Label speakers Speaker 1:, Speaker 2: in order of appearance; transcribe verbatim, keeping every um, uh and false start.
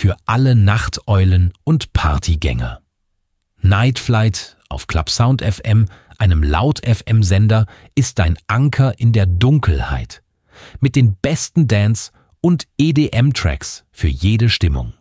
Speaker 1: für alle Nachteulen und Partygänger. Night Flight auf Clubsound F M, einem Laut-F M-Sender, ist dein Anker in der Dunkelheit. Mit den besten Dance- und E D M-Tracks für jede Stimmung.